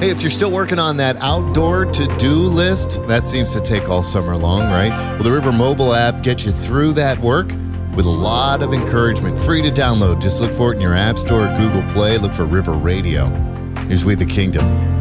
Hey, if you're still working on that outdoor to-do list, that seems to take all summer long, right? Well, the River Mobile app gets you through that work with a lot of encouragement. Free to download. Just look for it in your App Store or Google Play. Look for River Radio. Here's We the Kingdom.